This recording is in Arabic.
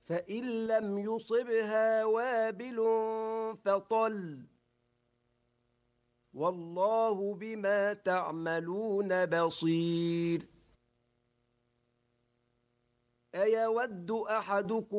فإن لم يصبها وابل فطل والله بما تعملون بصير أيود أحدكم